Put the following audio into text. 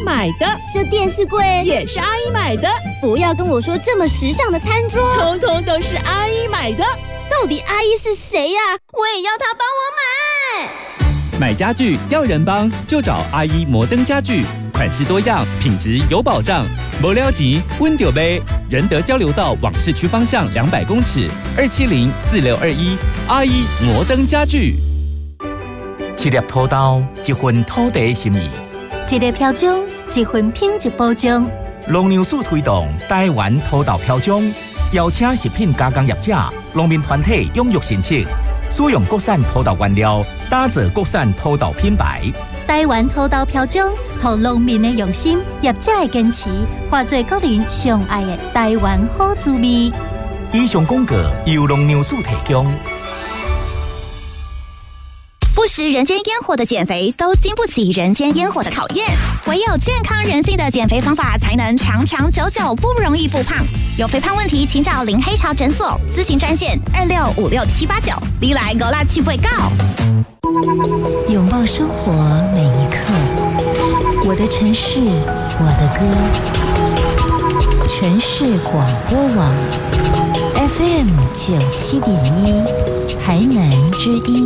买的， 这电视柜也是阿姨买的。 不要跟我说这么时尚的餐桌， 通通都是阿姨买的。 到底阿姨是谁呀？我也要她帮我买。 买家具要人帮，就找阿姨摩登家具，款式多样，品质有保障。没了钱，温丢杯。仁德交流道往市区方向200公尺，2704621，阿姨摩登家具。 一粒土豆，一份土地的心意； 一粒飘奖，一份品质保障。 农粮署推动台湾土豆飘奖，邀请食品加工业者、农民团体踊跃申请，使用国产土豆原料，打造国产土豆品牌。 台湾土豆飘奖，让农民的用心、业者的坚持，化作国人上爱的台湾好滋味。 以上广告由农粮署提供。 不食人间烟火的减肥，都经不起人间烟火的考验。唯有健康人性的减肥方法，才能长长久久不容易复胖。有肥胖问题，请找林黑潮诊所咨询专线2656-789，你来勾拉气味告。 拥抱生活每一刻，我的城市，我的歌。城市广播网 FM97.1，台南之音。